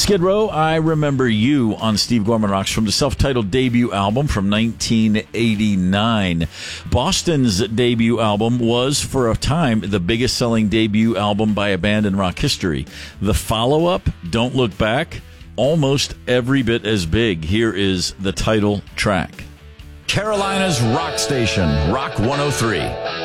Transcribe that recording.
Skid Row, I Remember You on Steve Gorman Rocks from the self-titled debut album from 1989. Boston's debut album was, for a time, the biggest-selling debut album by a band in rock history. The follow-up, Don't Look Back, almost every bit as big. Here is the title track. Carolina's rock station, Rock 103.